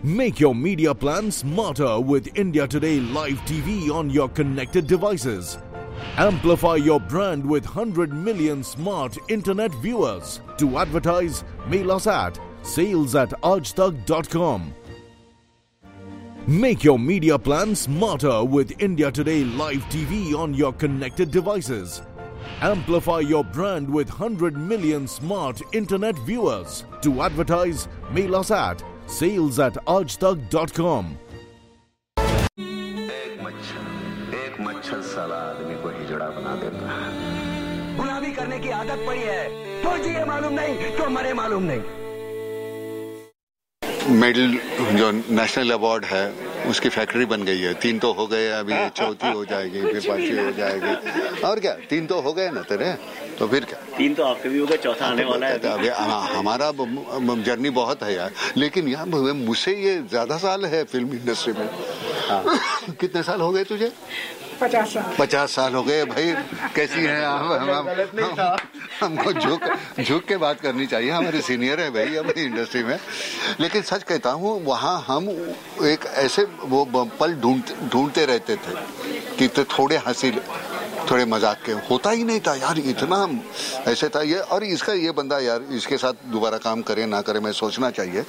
Make your media plan smarter with India Today Live TV on your connected devices. Amplify your brand with 100 million smart internet viewers. To advertise, mail us at sales@aajtak.com. Make your media plan smarter with India Today Live TV on your connected devices. Amplify your brand with 100 million smart internet viewers. To advertise, mail us at sales@aajtak.com. एक मच्छर साला आदमी को हिजड़ा बना देता है। गुलामी करने की आदत पड़ी है, तो जिए मालूम नहीं, तो मरे मालूम नहीं। मेडल जो नेशनल अवार्ड है उसकी फैक्ट्री बन गई है। 3 तो हो गए, अभी चौथी हो जाएगी, फिर 5वीं हो जाएगी। और क्या 3 तो हो गए ना तेरे, तो फिर क्या 3 तो आपके भी हो गए, चौथा आने वाला है। अभी हमारा जर्नी बहुत है यार, लेकिन यार मुझसे ये ज्यादा साल है फिल्म इंडस्ट्री में। कितने साल हो गए तुझे? 50 साल हो गए भाई। कैसी है आप? हमको झुक के बात करनी चाहिए, हमारे सीनियर है भाई हमारी इंडस्ट्री में। लेकिन सच कहता हूँ, वहाँ हम एक ऐसे वो पल ढूंढते रहते थे कि तो थोड़े हंसी थोड़े मजाक के होता ही नहीं था यार, इतना ऐसे था ये। और इसका ये बंदा यार, इसके साथ दोबारा काम करे ना करे, मैं सोचना चाहिए।